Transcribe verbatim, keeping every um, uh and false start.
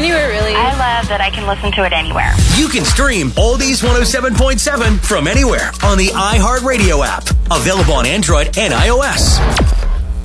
Anywhere, really. I love that I can listen to it anywhere. You can stream Oldies one oh seven point seven from anywhere on the iHeartRadio app. Available on Android and iOS.